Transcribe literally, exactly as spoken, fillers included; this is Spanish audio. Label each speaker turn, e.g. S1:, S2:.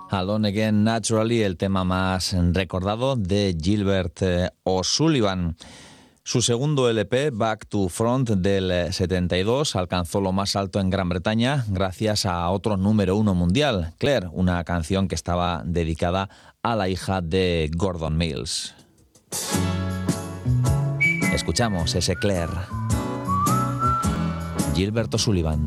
S1: Alone Again Naturally, el tema más recordado de Gilbert eh, O'Sullivan. Su segundo L P, Back to Front, del setenta y dos, alcanzó lo más alto en Gran Bretaña gracias a otro número uno mundial, Claire, una canción que estaba dedicada a la hija de Gordon Mills. Escuchamos ese Claire. Gilbert O'Sullivan.